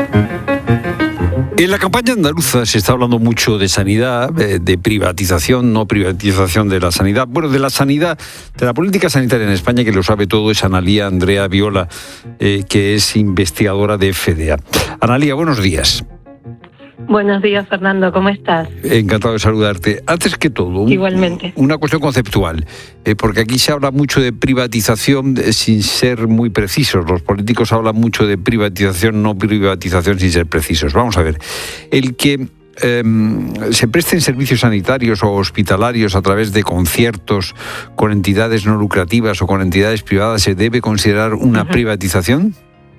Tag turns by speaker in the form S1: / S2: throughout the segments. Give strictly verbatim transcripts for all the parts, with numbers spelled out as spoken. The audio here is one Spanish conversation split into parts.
S1: En la campaña andaluza se está hablando mucho de sanidad, de privatización, no privatización de la sanidad. Bueno, de la sanidad, de la política sanitaria en España, que lo sabe todo, es Analía Andrea Viola, eh, que es investigadora de F D A. Analía, buenos días.
S2: Buenos días, Fernando, ¿cómo estás?
S1: Encantado de saludarte. Antes que todo, un,
S2: igualmente,
S1: una cuestión conceptual, eh, porque aquí se habla mucho de privatización eh, sin ser muy precisos. Los políticos hablan mucho de privatización, no privatización sin ser precisos. Vamos a ver, el que eh, se presten servicios sanitarios o hospitalarios a través de conciertos con entidades no lucrativas o con entidades privadas, ¿se debe considerar una uh-huh. privatización?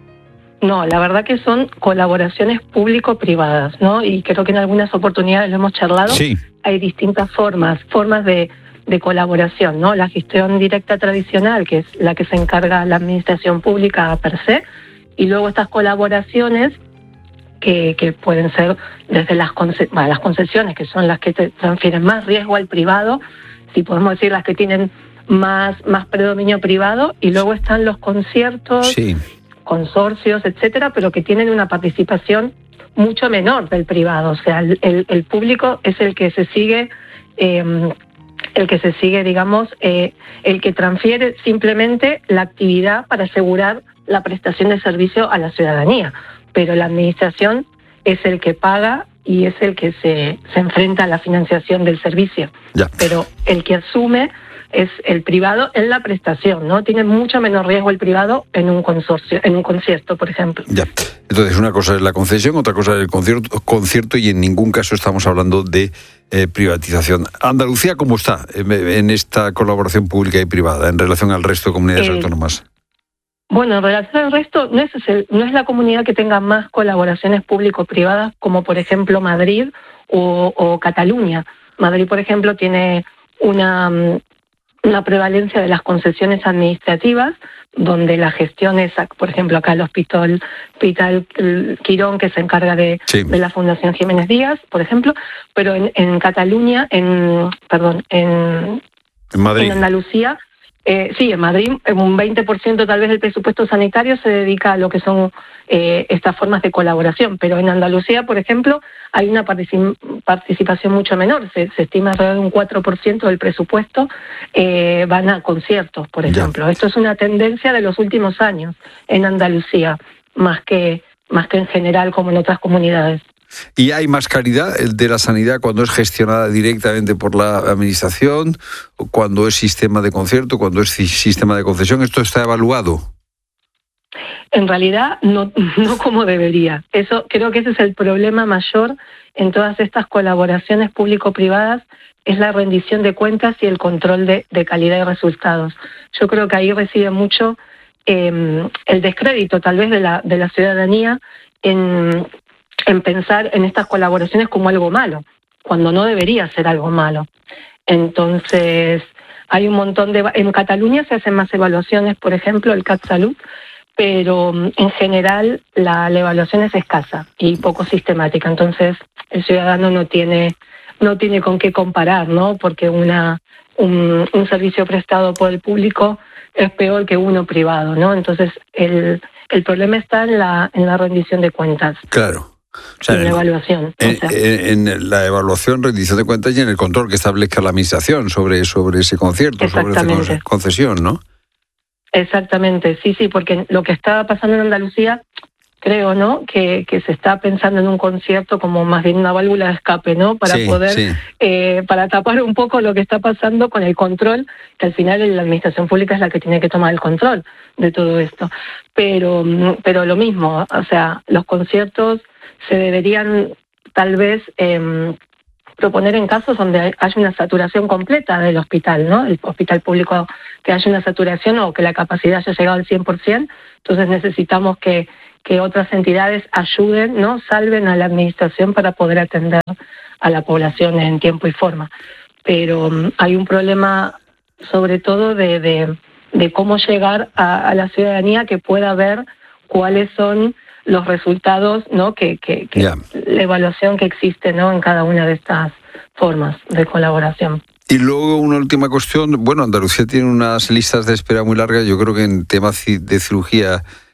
S2: No, la verdad que son colaboraciones público-privadas, ¿no? Y creo que en algunas oportunidades lo hemos charlado.
S1: Sí.
S2: Hay distintas formas, formas de, de colaboración, ¿no? La gestión directa tradicional, que es la que se encarga la administración pública per se, y luego estas colaboraciones que, que pueden ser desde las, conce- bueno, las concesiones, que son las que te transfieren más riesgo al privado, si podemos decir las que tienen más, más predominio privado, y luego están los conciertos...
S1: Sí.
S2: consorcios, etcétera, pero que tienen una participación mucho menor del privado. O sea, el, el, el público es el que se sigue, eh, el que se sigue, digamos, eh, el que transfiere simplemente la actividad para asegurar la prestación de servicio a la ciudadanía. Pero la administración es el que paga y es el que se, se enfrenta a la financiación del servicio.
S1: Ya.
S2: Pero el que asume es el privado en la prestación, ¿no? Tiene mucho menos riesgo el privado en un consorcio, en un concierto, por ejemplo.
S1: Ya. Entonces, una cosa es la concesión, otra cosa es el concierto, concierto y en ningún caso estamos hablando de eh, privatización. Andalucía, ¿cómo está en esta colaboración pública y privada en relación al resto de comunidades eh, autónomas?
S2: Bueno, en relación al resto, no es, el, no es la comunidad que tenga más colaboraciones público-privadas, como por ejemplo Madrid o, o Cataluña. Madrid, por ejemplo, tiene una... una prevalencia de las concesiones administrativas, donde la gestión es, por ejemplo, acá el Hospital, Hospital Quirón, que se encarga de, sí. de la Fundación Jiménez Díaz, por ejemplo, pero en, en Cataluña, en perdón, en,
S1: en Madrid,
S2: en Andalucía, eh, sí, en Madrid, un veinte por ciento tal vez del presupuesto sanitario se dedica a lo que son eh, estas formas de colaboración, pero en Andalucía, por ejemplo, hay una particip- participación mucho menor, se, se estima alrededor de un cuatro por ciento del presupuesto eh, van a conciertos, por ejemplo. Ya. Esto es una tendencia de los últimos años en Andalucía, más que, más que en general como en otras comunidades.
S1: ¿Y hay más calidad de la sanidad cuando es gestionada directamente por la administración, cuando es sistema de concierto, cuando es sistema de concesión? ¿Esto está evaluado?
S2: En realidad, no, no como debería. Eso, creo que ese es el problema mayor en todas estas colaboraciones público-privadas, es la rendición de cuentas y el control de, de calidad y resultados. Yo creo que ahí reside mucho eh, el descrédito, tal vez, de la, de la ciudadanía en... en pensar en estas colaboraciones como algo malo, cuando no debería ser algo malo. Entonces, hay un montón de... En Cataluña se hacen más evaluaciones, por ejemplo, el CatSalut, pero en general la, la evaluación es escasa y poco sistemática. Entonces, el ciudadano no tiene no tiene con qué comparar, ¿no? Porque una un, un servicio prestado por el público es peor que uno privado, ¿no? Entonces, el, el problema está en la, en la rendición de cuentas.
S1: Claro.
S2: O sea, en la evaluación.
S1: En,
S2: o sea.
S1: en, en la evaluación, rendición de cuentas y en el control que establezca la administración sobre, sobre ese concierto, sobre esa concesión, ¿no?
S2: Exactamente, sí, sí, porque lo que está pasando en Andalucía, creo, ¿no? Que, que se está pensando en un concierto como más bien una válvula de escape, ¿no? Para
S1: sí,
S2: poder,
S1: sí.
S2: Eh, para tapar un poco lo que está pasando con el control, que al final la administración pública es la que tiene que tomar el control de todo esto. Pero, pero lo mismo, o sea, los conciertos se deberían tal vez eh, proponer en casos donde haya una saturación completa del hospital, ¿no? El hospital público, que haya una saturación o que la capacidad haya llegado al cien por ciento, entonces necesitamos que, que otras entidades ayuden, ¿no? Salven a la administración para poder atender a la población en tiempo y forma. Pero um, hay un problema sobre todo de, de, de cómo llegar a, a la ciudadanía que pueda ver cuáles son los resultados, ¿no? Que, que, que yeah. la evaluación que existe, ¿no? En cada una de estas formas de colaboración.
S1: Y luego una última cuestión. Bueno, Andalucía tiene unas listas de espera muy largas. Yo creo que en temas de cirugía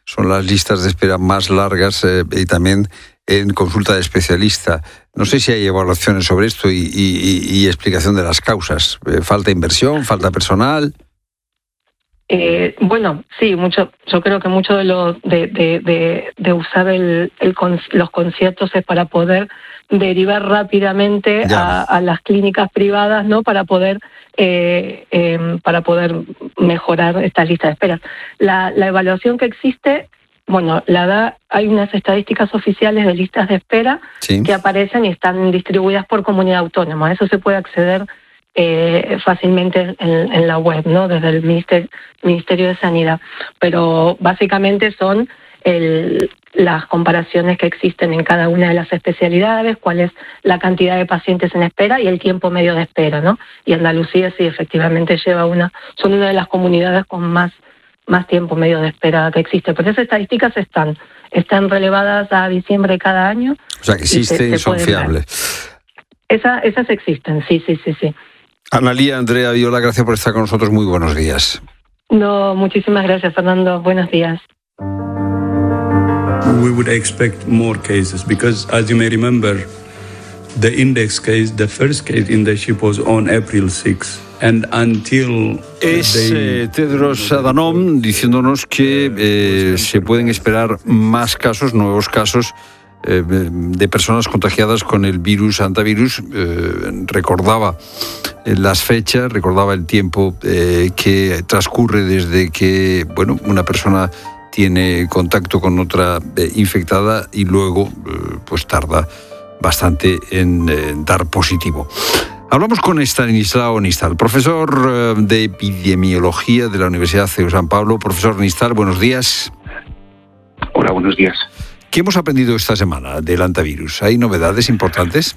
S1: son las listas de espera más largas eh, y también en consulta de especialista. No sé si hay evaluaciones sobre esto y, y, y explicación de las causas. Eh, ¿Falta inversión? ¿Falta personal?
S2: Eh, bueno, sí, mucho. Yo creo que mucho de lo de, de, de, de usar el, el, los conciertos es para poder derivar rápidamente a, a las clínicas privadas, ¿no? Para poder eh, eh, para poder mejorar estas listas de espera. La, la evaluación que existe, bueno, la da, hay unas estadísticas oficiales de listas de espera sí. que aparecen y están distribuidas por comunidad autónoma. A eso se puede acceder Eh, fácilmente en, en la web, ¿no? Desde el Ministerio, Ministerio de Sanidad. Pero básicamente son el, las comparaciones que existen en cada una de las especialidades, cuál es la cantidad de pacientes en espera y el tiempo medio de espera, ¿no? Y Andalucía sí efectivamente lleva una, son una de las comunidades con más, más tiempo medio de espera que existe. Pero esas estadísticas están, están relevadas a diciembre de cada año.
S1: O sea que existen y son fiables.
S2: Esa, esas existen, sí, sí, sí, sí.
S1: Analía Andrea Viola, gracias por estar con nosotros. Muy buenos días.
S2: No, muchísimas gracias, Fernando. Buenos días.
S3: We would expect more cases because, as you may remember, the index case, the first case in the ship was on April sixth. And until
S1: es eh, Tedros Adhanom diciéndonos que eh, se pueden esperar más casos, nuevos casos, de personas contagiadas con el virus hantavirus. Eh, recordaba las fechas, recordaba el tiempo eh, que transcurre desde que, bueno, una persona tiene contacto con otra eh, infectada y luego eh, pues tarda bastante en eh, dar positivo. Hablamos con Estanislao Nistal, profesor eh, de epidemiología de la Universidad C E U San Pablo. Profesor Nistal, buenos días.
S4: Hola, buenos días.
S1: ¿Qué hemos aprendido esta semana del hantavirus? ¿Hay novedades importantes?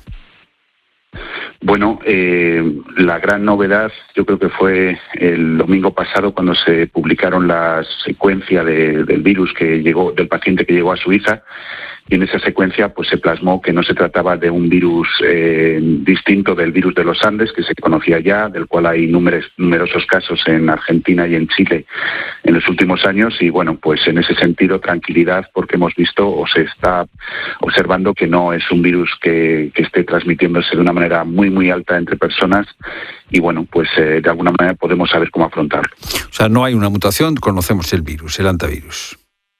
S4: Bueno, eh, la gran novedad yo creo que fue el domingo pasado cuando se publicaron la secuencia de, del virus que llegó, del paciente que llegó a Suiza. Y en esa secuencia pues se plasmó que no se trataba de un virus eh, distinto del virus de los Andes, que se conocía ya, del cual hay numeros, numerosos casos en Argentina y en Chile en los últimos años. Y bueno, pues en ese sentido, tranquilidad, porque hemos visto o se está observando que no es un virus que, que esté transmitiéndose de una manera muy, muy alta entre personas. Y bueno, pues eh, de alguna manera podemos saber cómo afrontarlo.
S1: O sea, no hay una mutación, conocemos el virus, el hantavirus.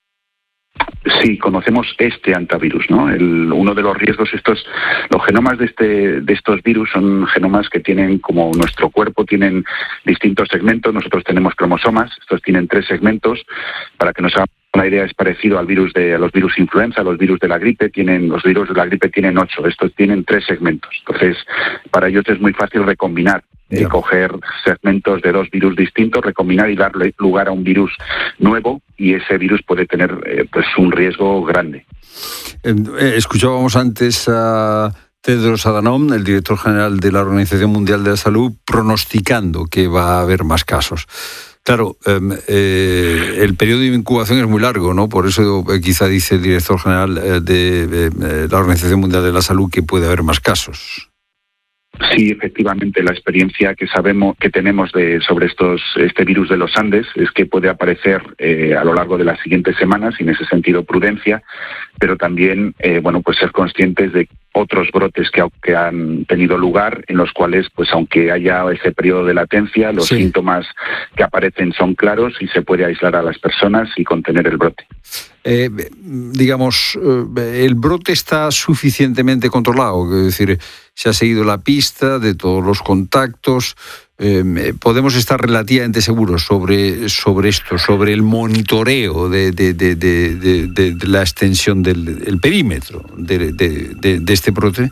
S4: Sí, conocemos este hantavirus, ¿no? El, uno de los riesgos, estos, los genomas de este, de estos virus son genomas que tienen, como nuestro cuerpo, tienen distintos segmentos. Nosotros tenemos cromosomas, estos tienen tres segmentos. Para que nos hagamos una idea, es parecido al virus de, a los virus influenza, los virus de la gripe. Tienen, los virus de la gripe tienen ocho, estos tienen tres segmentos. Entonces, para ellos es muy fácil recombinar. Eh, coger segmentos de dos virus distintos, recombinar y darle lugar a un virus nuevo, y ese virus puede tener eh, pues un riesgo grande.
S1: Eh, escuchábamos antes a Tedros Adhanom, el director general de la Organización Mundial de la Salud, pronosticando que va a haber más casos. Claro, eh, eh, el periodo de incubación es muy largo, ¿no? Por eso eh, quizá dice el director general eh, de, de, de la Organización Mundial de la Salud que puede haber más casos.
S4: Sí, efectivamente, la experiencia que sabemos que tenemos de sobre estos este virus de los Andes es que puede aparecer eh, a lo largo de las siguientes semanas, y en ese sentido prudencia, pero también eh, bueno, pues ser conscientes de otros brotes que, que han tenido lugar, en los cuales, pues aunque haya ese periodo de latencia, los sí. síntomas que aparecen son claros y se puede aislar a las personas y contener el brote.
S1: Eh, digamos, el brote está suficientemente controlado, es decir, se ha seguido la pista de todos los contactos, eh, podemos estar relativamente seguros sobre, sobre esto, sobre el monitoreo de, de, de, de, de, de, de la extensión del el perímetro de, de, de, de este brote.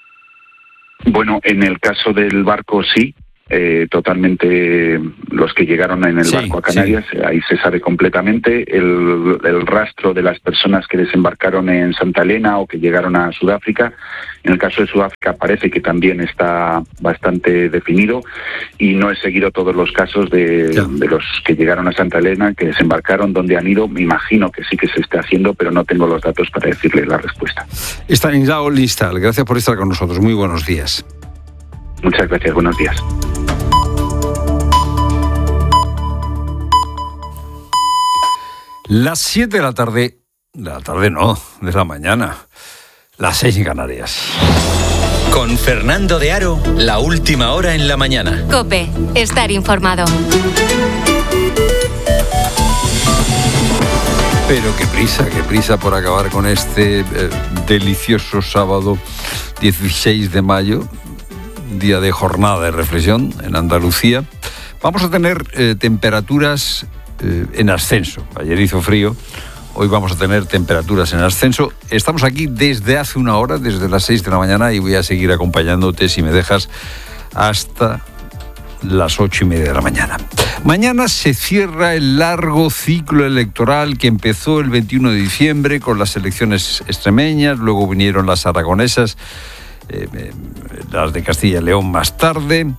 S4: Bueno, en el caso del barco sí. Eh, totalmente los que llegaron en el sí, barco a Canarias, sí. Ahí se sabe completamente. El, el rastro de las personas que desembarcaron en Santa Elena o que llegaron a Sudáfrica, en el caso de Sudáfrica parece que también está bastante definido, y no he seguido todos los casos de, de los que llegaron a Santa Elena, que desembarcaron, dónde han ido. Me imagino que sí que se está haciendo, pero no tengo los datos para decirle la respuesta.
S1: Estanislao Nistal, gracias por estar con nosotros. Muy buenos días.
S4: Muchas gracias, buenos días.
S1: Las siete de la tarde, de la tarde no, de la mañana, las seis en Canarias.
S5: Con Fernando de Aro, la última hora en la mañana.
S6: COPE, estar informado.
S1: Pero qué prisa, qué prisa por acabar con este eh, delicioso sábado dieciséis de mayo, día de jornada de reflexión en Andalucía. Vamos a tener eh, temperaturas eh, en ascenso. Ayer hizo frío, hoy vamos a tener temperaturas en ascenso. Estamos aquí desde hace una hora, desde las seis de la mañana, y voy a seguir acompañándote, si me dejas, hasta las ocho y media de la mañana. Mañana se cierra el largo ciclo electoral que empezó el veintiuno de diciembre con las elecciones extremeñas, luego vinieron las aragonesas, eh, eh, las de Castilla y León más tarde.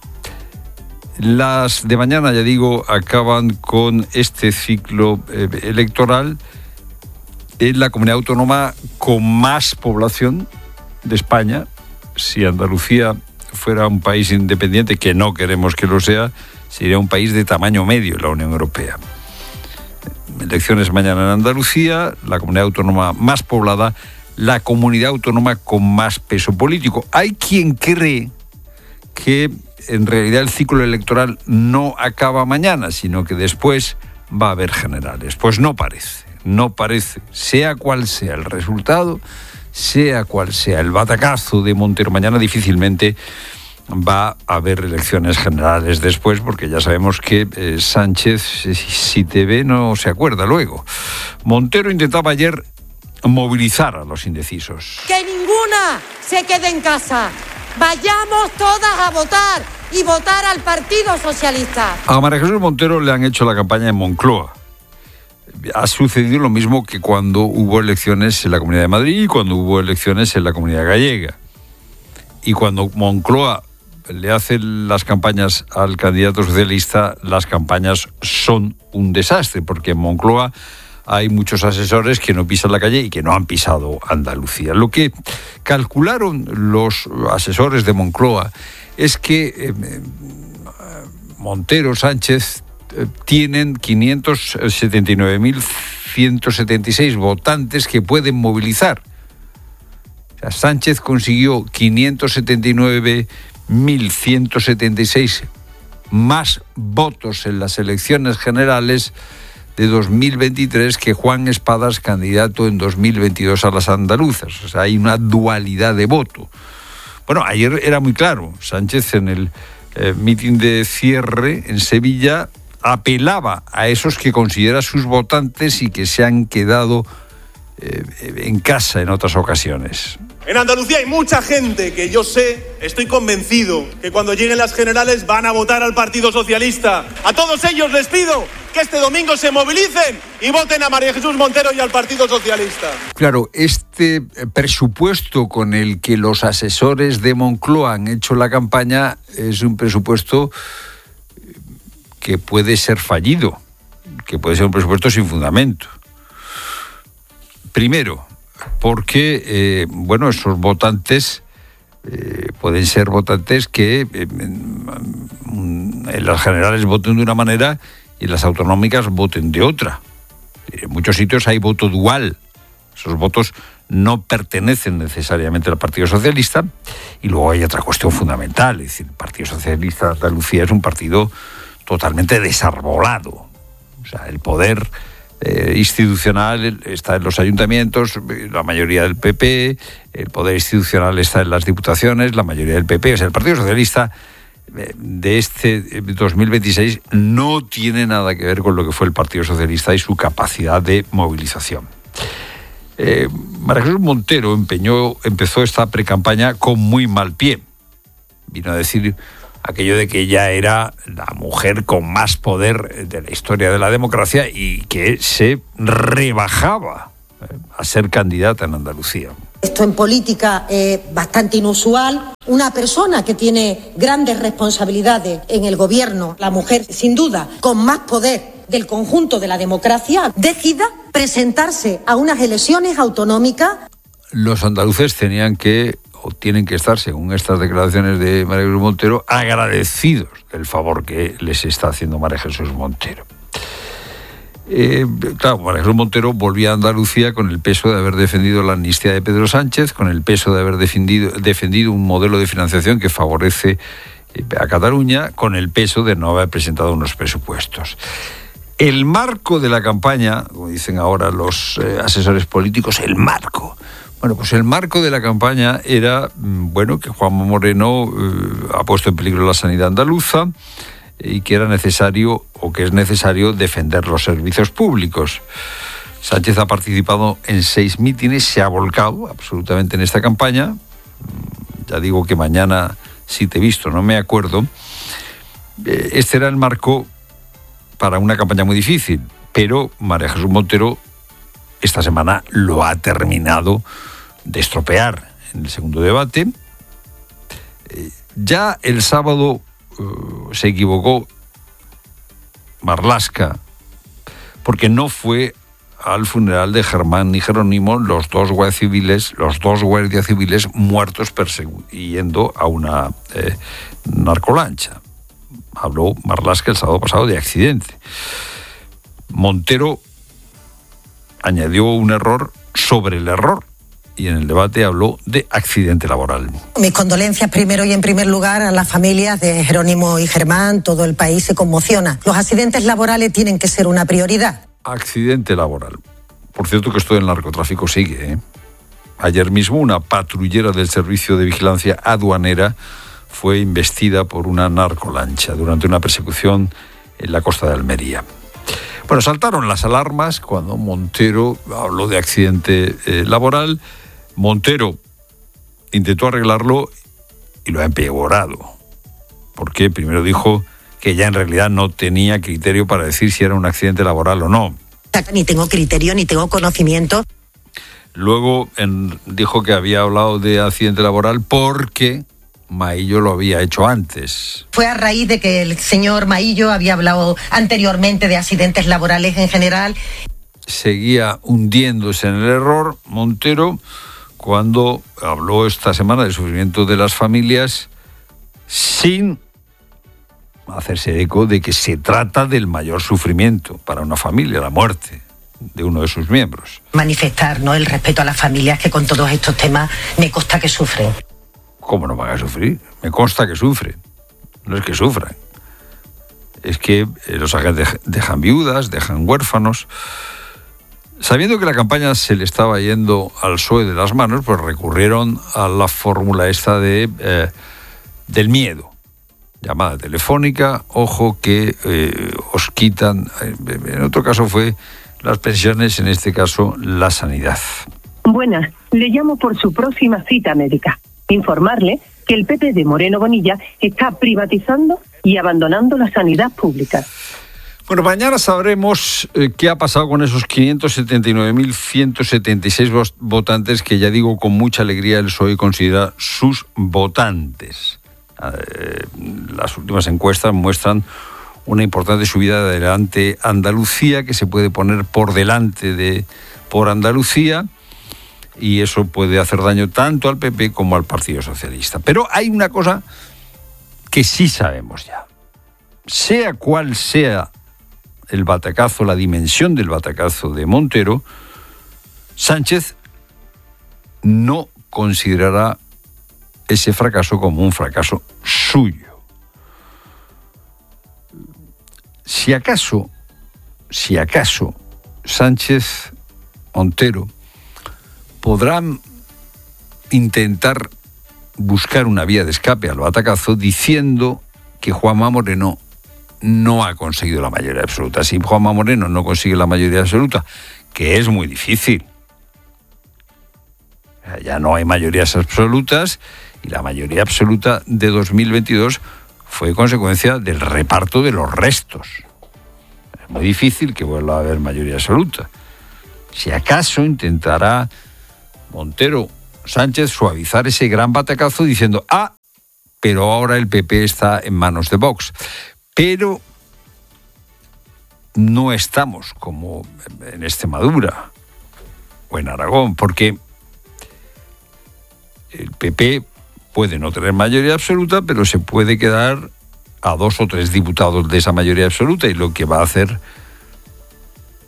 S1: Las de mañana, ya digo, acaban con este ciclo eh, electoral en la comunidad autónoma con más población de España. Si Andalucía fuera un país independiente, que no queremos que lo sea, sería un país de tamaño medio en la Unión Europea. Elecciones mañana en Andalucía, la comunidad autónoma más poblada, la comunidad autónoma con más peso político. Hay quien cree que en realidad el ciclo electoral no acaba mañana, sino que después va a haber generales. Pues no parece, no parece. Sea cual sea el resultado, sea cual sea el batacazo de Montero mañana, difícilmente va a haber elecciones generales después, porque ya sabemos que eh, Sánchez, si, si te ve, no se acuerda luego. Montero intentaba ayer movilizar a los indecisos.
S7: Que ninguna se quede en casa. Vayamos todas a votar y votar al Partido Socialista.
S1: A María Jesús Montero le han hecho la campaña en Moncloa. Ha sucedido lo mismo que cuando hubo elecciones en la Comunidad de Madrid y cuando hubo elecciones en la Comunidad Gallega. Y cuando Moncloa le hace las campañas al candidato socialista, las campañas son un desastre, porque en Moncloa hay muchos asesores que no pisan la calle y que no han pisado Andalucía. Lo que calcularon los asesores de Moncloa es que eh, Montero, Sánchez, eh, tienen quinientos setenta y nueve mil ciento setenta y seis votantes que pueden movilizar. O sea, Sánchez consiguió quinientos setenta y nueve mil ciento setenta y seis más votos en las elecciones generales de dos mil veintitrés que Juan Espadas, candidato en dos mil veintidós a las andaluzas. O sea, hay una dualidad de voto. Bueno, ayer era muy claro. Sánchez en el eh, mitin de cierre en Sevilla apelaba a esos que considera sus votantes y que se han quedado eh, en casa en otras ocasiones.
S8: En Andalucía hay mucha gente que yo sé, estoy convencido, que cuando lleguen las generales van a votar al Partido Socialista. A todos ellos les pido que este domingo se movilicen y voten a María Jesús Montero y al Partido Socialista.
S1: Claro, este presupuesto con el que los asesores de Moncloa han hecho la campaña es un presupuesto que puede ser fallido, que puede ser un presupuesto sin fundamento. Primero, porque, eh, bueno, esos votantes eh, pueden ser votantes que eh, en, en las generales voten de una manera y en las autonómicas voten de otra. En muchos sitios hay voto dual. Esos votos no pertenecen necesariamente al Partido Socialista. Y luego hay otra cuestión fundamental. Es decir, el Partido Socialista de Andalucía es un partido totalmente desarbolado. O sea, el poder Eh, institucional está en los ayuntamientos, la mayoría del P P, el poder institucional está en las diputaciones, la mayoría del P P. O sea, el Partido Socialista eh, de este dos mil veintiséis no tiene nada que ver con lo que fue el Partido Socialista y su capacidad de movilización. Eh, María Jesús Montero empeñó, empezó esta precampaña con muy mal pie. Vino a decir aquello de que ella era la mujer con más poder de la historia de la democracia y que se rebajaba a ser candidata en Andalucía.
S7: Esto en política es bastante inusual. Una persona que tiene grandes responsabilidades en el gobierno, la mujer sin duda con más poder del conjunto de la democracia, decida presentarse a unas elecciones autonómicas.
S1: Los andaluces tenían que o tienen que estar, según estas declaraciones de María Jesús Montero, agradecidos del favor que les está haciendo María Jesús Montero. Eh, claro, María Jesús Montero volvía a Andalucía con el peso de haber defendido la amnistía de Pedro Sánchez, con el peso de haber defendido, defendido un modelo de financiación que favorece a Cataluña, con el peso de no haber presentado unos presupuestos. El marco de la campaña, como dicen ahora los eh, asesores políticos, el marco. Bueno, pues el marco de la campaña era, bueno, que Juanma Moreno eh, ha puesto en peligro la sanidad andaluza y que era necesario, o que es necesario, defender los servicios públicos. Sánchez ha participado en seis mítines, se ha volcado absolutamente en esta campaña. Ya digo que mañana, si te he visto, no me acuerdo. Este era el marco para una campaña muy difícil, pero María Jesús Montero esta semana lo ha terminado de estropear en el segundo debate. Ya el sábado uh, se equivocó Marlaska, porque no fue al funeral de Germán y Jerónimo, los dos guardias civiles, los dos guardias civiles muertos persiguiendo a una eh, narcolancha. Habló Marlaska el sábado pasado de accidente. Montero añadió un error sobre el error y en el debate habló de accidente laboral.
S7: Mis condolencias primero y en primer lugar a las familias de Jerónimo y Germán. Todo el país se conmociona. Los accidentes laborales tienen que ser una prioridad.
S1: Accidente laboral. Por cierto que esto del narcotráfico sigue, ¿eh? Ayer mismo una patrullera del Servicio de Vigilancia Aduanera fue investida por una narcolancha durante una persecución en la costa de Almería. Bueno, saltaron las alarmas cuando Montero habló de accidente eh, laboral. Montero intentó arreglarlo y lo ha empeorado. Porque primero dijo que ya en realidad no tenía criterio para decir si era un accidente laboral o no.
S7: Ni tengo criterio, ni tengo conocimiento.
S1: Luego en, dijo que había hablado de accidente laboral porque Maillo lo había hecho antes.
S7: Fue a raíz de que el señor Maillo había hablado anteriormente de accidentes laborales en general.
S1: Seguía hundiéndose en el error Montero cuando habló esta semana del sufrimiento de las familias sin hacerse eco de que se trata del mayor sufrimiento para una familia, la muerte de uno de sus miembros.
S7: Manifestar, ¿no?, el respeto a las familias que con todos estos temas me consta que sufren.
S1: ¿Cómo no van a sufrir? Me consta que sufren. No es que sufran. Es que los agentes dejan viudas, dejan huérfanos. Sabiendo que la campaña se le estaba yendo al P S O E de las manos, pues recurrieron a la fórmula esta de eh, del miedo. Llamada telefónica, ojo que eh, os quitan, en otro caso fue las pensiones, en este caso la sanidad.
S9: Buenas, le llamo por su próxima cita médica. Informarle que el P P de Moreno Bonilla está privatizando y abandonando la sanidad pública.
S1: Bueno, mañana sabremos eh, qué ha pasado con esos quinientos setenta y nueve mil ciento setenta y seis votantes que, ya digo, con mucha alegría el P S O E considera sus votantes. Eh, las últimas encuestas muestran una importante subida de adelante Andalucía, que se puede poner por delante de por Andalucía, y eso puede hacer daño tanto al P P como al Partido Socialista. Pero hay una cosa que sí sabemos ya. Sea cual sea el batacazo, la dimensión del batacazo de Montero, Sánchez no considerará ese fracaso como un fracaso suyo. Si acaso, si acaso Sánchez, Montero, podrán intentar buscar una vía de escape al batacazo diciendo que Juanma Moreno no ha conseguido la mayoría absoluta. Si Juanma Moreno no consigue la mayoría absoluta, que es muy difícil, ya no hay mayorías absolutas, y la mayoría absoluta de dos mil veintidós fue consecuencia del reparto de los restos. Es muy difícil que vuelva a haber mayoría absoluta. Si acaso intentará Montero Sánchez suavizar ese gran batacazo diciendo, ah, pero ahora el P P está en manos de Vox. Pero no estamos como en Extremadura o en Aragón, porque el P P puede no tener mayoría absoluta, pero se puede quedar a dos o tres diputados de esa mayoría absoluta, y lo que va a hacer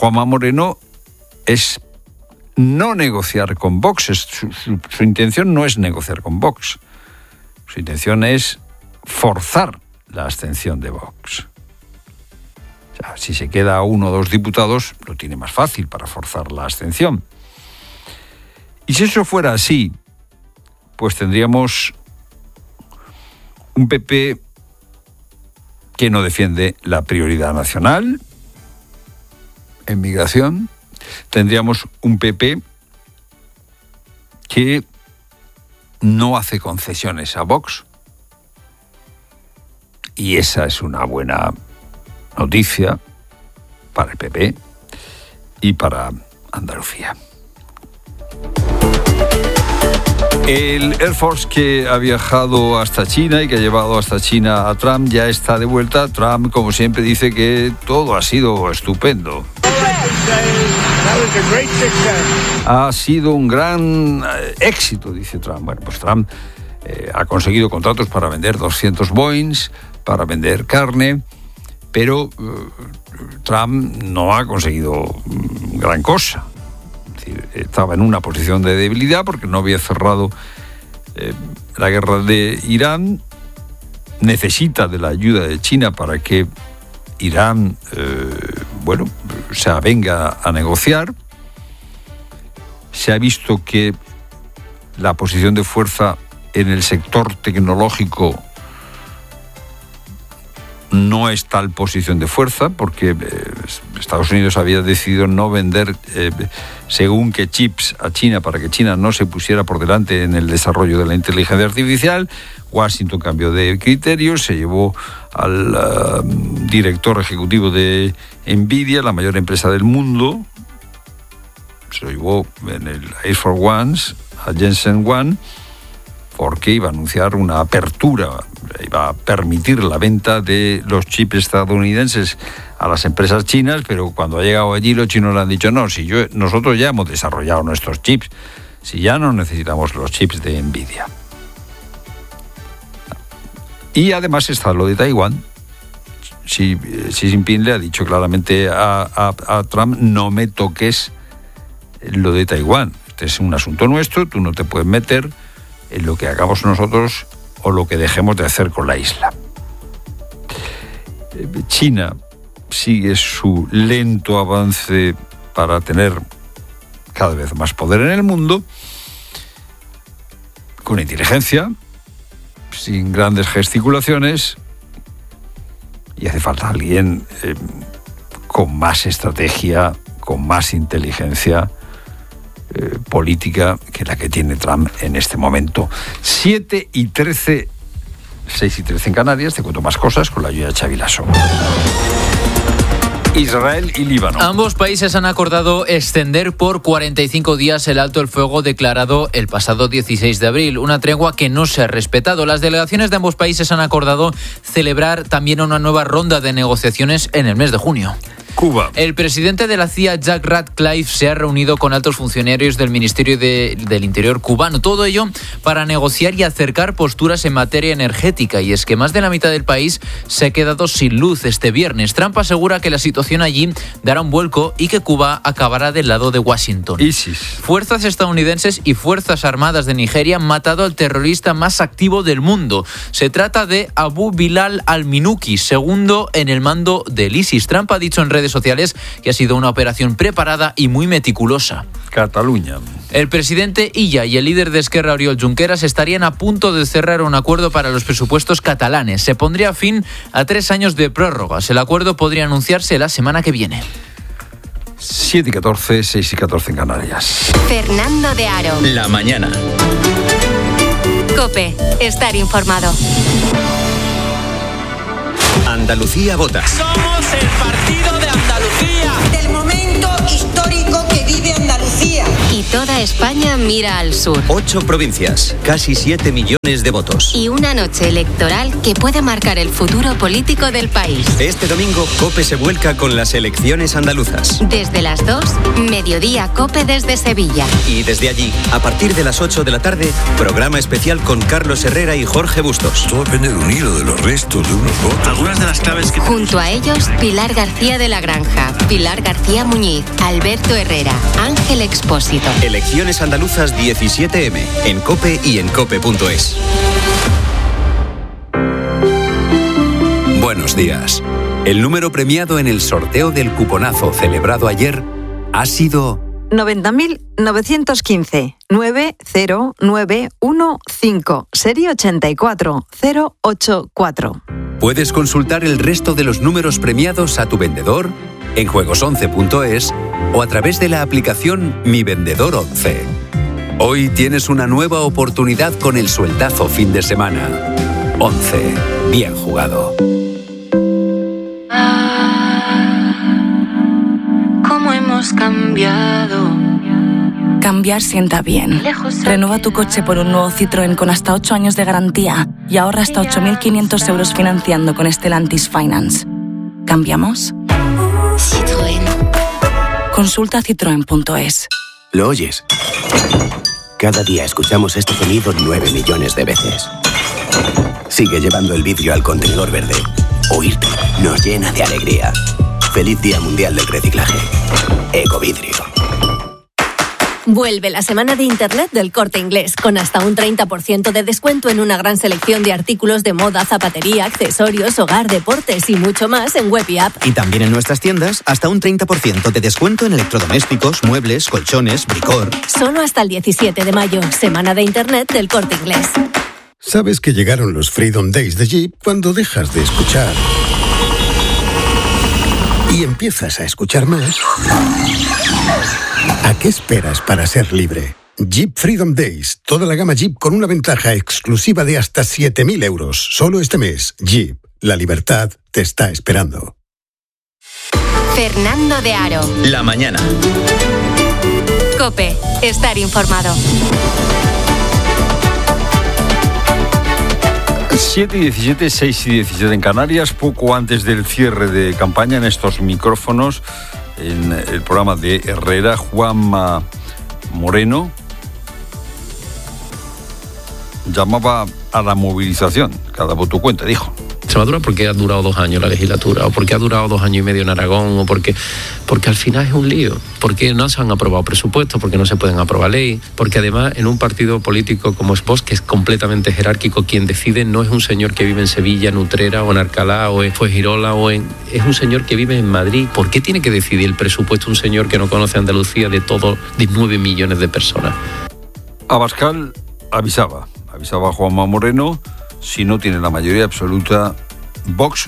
S1: Juanma Moreno es no negociar con Vox. Es, su, su, su intención no es negociar con Vox. Su intención es forzar la abstención de Vox. O sea, si se queda uno o dos diputados, lo tiene más fácil para forzar la abstención. Y si eso fuera así, pues tendríamos un P P que no defiende la prioridad nacional en migración. Tendríamos un P P que no hace concesiones a Vox. Y esa es una buena noticia para el P P y para Andalucía. El Air Force que ha viajado hasta China y que ha llevado hasta China a Trump ya está de vuelta. Trump, como siempre, dice que todo ha sido estupendo. Ha sido un gran éxito, dice Trump. Bueno, pues Trump eh, ha conseguido contratos para vender doscientos Boeings, para vender carne, pero eh, Trump no ha conseguido gran cosa. Es decir, estaba en una posición de debilidad porque no había cerrado eh, la guerra de Irán. Necesita de la ayuda de China para que Irán, eh, bueno, se avenga a negociar. Se ha visto que la posición de fuerza en el sector tecnológico no es tal posición de fuerza, porque eh, Estados Unidos había decidido no vender eh, según qué chips a China para que China no se pusiera por delante en el desarrollo de la inteligencia artificial. Washington cambió de criterio, se llevó al uh, director ejecutivo de Nvidia, la mayor empresa del mundo, se lo llevó en el Air Force One, a Jensen Huang, porque iba a anunciar una apertura, iba a permitir la venta de los chips estadounidenses a las empresas chinas, pero cuando ha llegado allí los chinos le han dicho, no, si yo, nosotros ya hemos desarrollado nuestros chips, si ya no necesitamos los chips de Nvidia. Y además está lo de Taiwán. Xi, Xi Jinping le ha dicho claramente a, a, a Trump, no me toques lo de Taiwán. Este es un asunto nuestro, tú no te puedes meter en lo que hagamos nosotros o lo que dejemos de hacer con la isla. China sigue su lento avance para tener cada vez más poder en el mundo, con inteligencia, sin grandes gesticulaciones, y hace falta alguien eh, con más estrategia, con más inteligencia eh, política que la que tiene Trump en este momento. siete y trece, seis y trece en Canarias. Te cuento más cosas con la ayuda de Xavi Lasso. Israel y Líbano.
S10: Ambos países han acordado extender por cuarenta y cinco días el alto el fuego declarado el pasado dieciséis de abril, una tregua que no se ha respetado. Las delegaciones de ambos países han acordado celebrar también una nueva ronda de negociaciones en el mes de junio.
S1: Cuba.
S10: El presidente de la C I A, Jack Ratcliffe, se ha reunido con altos funcionarios del Ministerio de, del Interior cubano. Todo ello para negociar y acercar posturas en materia energética. Y es que más de la mitad del país se ha quedado sin luz este viernes. Trump asegura que la situación allí dará un vuelco y que Cuba acabará del lado de Washington.
S1: ISIS.
S10: Fuerzas estadounidenses y fuerzas armadas de Nigeria han matado al terrorista más activo del mundo. Se trata de Abu Bilal al-Minuki, segundo en el mando del ISIS. Trump ha dicho en redes sociales que ha sido una operación preparada y muy meticulosa.
S1: Cataluña.
S10: El presidente Illa y el líder de Esquerra, Oriol Junqueras, estarían a punto de cerrar un acuerdo para los presupuestos catalanes. Se pondría fin a tres años de prórrogas. El acuerdo podría anunciarse la semana que viene.
S1: siete y catorce, seis y catorce en Canarias.
S6: Fernando de Aro.
S5: La mañana.
S6: COPE. Estar informado.
S5: Andalucía vota.
S11: Somos el partido de Andalucía.
S7: Del momento histórico que vive Andalucía.
S6: Y toda España mira al sur.
S5: Ocho provincias, casi siete millones de votos.
S6: Y una noche electoral que puede marcar el futuro político del país.
S5: Este domingo, COPE se vuelca con las elecciones andaluzas.
S6: Desde las dos, Mediodía COPE desde Sevilla.
S5: Y desde allí, a partir de las ocho de la tarde, programa especial con Carlos Herrera y Jorge Bustos.
S11: Todo depende de un hilo, de los restos, de unos votos.
S5: Algunas de las claves que...
S6: Junto a ellos, Pilar García de la Granja, Pilar García Muñiz, Alberto Herrera, Ángel Expósito.
S5: Elecciones andaluzas diecisiete eme, en COPE y en cope punto es.
S12: Buenos días. El número premiado en el sorteo del cuponazo celebrado ayer ha sido
S13: noventa mil novecientos quince, nueve cero nueve uno cinco, serie ochenta y cuatro cero ocho cuatro.
S12: Puedes consultar el resto de los números premiados a tu vendedor en juegos once punto es o a través de la aplicación Mi Vendedor once. Hoy tienes una nueva oportunidad con el sueldazo fin de semana. once. Bien jugado.
S14: ¿Cómo hemos cambiado?
S15: Cambiar sienta bien. Renueva tu coche por un nuevo Citroën con hasta ocho años de garantía y ahorra hasta ocho mil quinientos euros financiando con Stellantis Finance. ¿Cambiamos?
S14: Citroën.
S15: Consulta citroen punto es.
S16: ¿Lo oyes? Cada día escuchamos este sonido nueve millones de veces. Sigue llevando el vidrio al contenedor verde. Oírte nos llena de alegría. Feliz Día Mundial del Reciclaje. Ecovidrio.
S17: Vuelve la semana de Internet del Corte Inglés, con hasta un treinta por ciento de descuento en una gran selección de artículos de moda, zapatería, accesorios, hogar, deportes y mucho más en web y app.
S18: Y también en nuestras tiendas, hasta un treinta por ciento de descuento en electrodomésticos, muebles, colchones, bricor.
S17: Solo hasta el diecisiete de mayo, semana de Internet del Corte Inglés.
S19: Sabes que llegaron los Freedom Days de Jeep cuando dejas de escuchar y empiezas a escuchar más. ¿A qué esperas para ser libre? Jeep Freedom Days. Toda la gama Jeep con una ventaja exclusiva de hasta siete mil euros. Solo este mes. Jeep. La libertad te está esperando.
S6: Fernando de Aro.
S5: La mañana.
S6: COPE. Estar informado.
S1: siete y diecisiete, seis y diecisiete en Canarias, poco antes del cierre de campaña en estos micrófonos, en el programa de Herrera, Juanma Moreno llamaba a la movilización. Cada voto cuenta, dijo.
S20: Extremadura porque ha durado dos años la legislatura, o porque ha durado dos años y medio en Aragón, o porque, porque al final es un lío, porque no se han aprobado presupuestos, porque no se pueden aprobar ley, porque además en un partido político como es Vox, que es completamente jerárquico, quien decide no es un señor que vive en Sevilla, en Utrera, o en Alcalá, o en Fuengirola, o en... es un señor que vive en Madrid. ¿Por qué tiene que decidir el presupuesto un señor que no conoce Andalucía de todo, de nueve millones de personas?
S1: Abascal avisaba, avisaba a Juanma Moreno, si no tiene la mayoría absoluta, Vox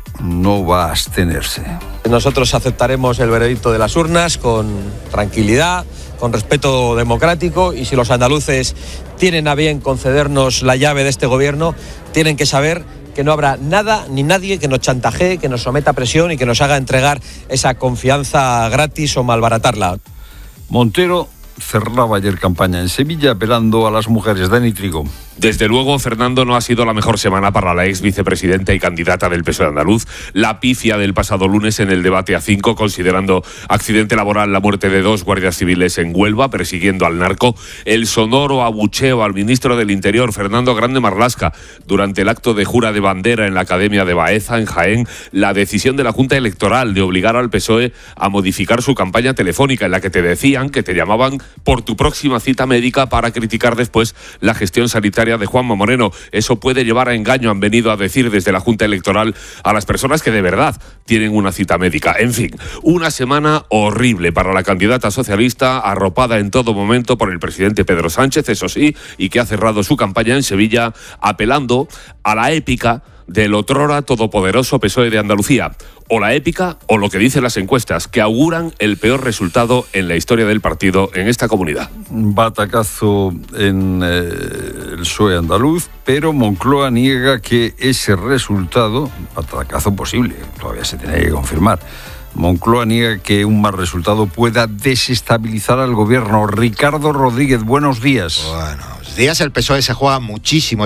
S1: no va a abstenerse.
S21: Nosotros aceptaremos el veredicto de las urnas con tranquilidad, con respeto democrático, y si los andaluces tienen a bien concedernos la llave de este gobierno, tienen que saber que no habrá nada ni nadie que nos chantajee, que nos someta a presión y que nos haga entregar esa confianza gratis o malbaratarla.
S1: Montero cerraba ayer campaña en Sevilla apelando a las mujeres. Dani Trigo.
S22: Desde luego, Fernando, no ha sido la mejor semana para la ex vicepresidenta y candidata del P S O E andaluz. La pifia del pasado lunes en el debate a cinco, considerando accidente laboral la muerte de dos guardias civiles en Huelva, persiguiendo al narco. El sonoro abucheo al ministro del Interior, Fernando Grande Marlaska, durante el acto de jura de bandera en la Academia de Baeza, en Jaén. La decisión de la Junta Electoral de obligar al P S O E a modificar su campaña telefónica, en la que te decían que te llamaban por tu próxima cita médica para criticar después la gestión sanitaria de Juanma Moreno. Eso puede llevar a engaño, han venido a decir desde la Junta Electoral a las personas que de verdad tienen una cita médica. En fin, una semana horrible para la candidata socialista, arropada en todo momento por el presidente Pedro Sánchez, eso sí, y que ha cerrado su campaña en Sevilla apelando a la épica del otrora todopoderoso P S O E de Andalucía. O la épica o lo que dicen las encuestas, que auguran el peor resultado en la historia del partido en esta comunidad.
S1: Batacazo en eh, el P S O E andaluz, pero Moncloa niega que ese resultado, batacazo posible, todavía se tiene que confirmar, Moncloa niega que un mal resultado pueda desestabilizar al gobierno. Ricardo Rodríguez, buenos días.
S2: Buenos días. El P S O E se juega muchísimo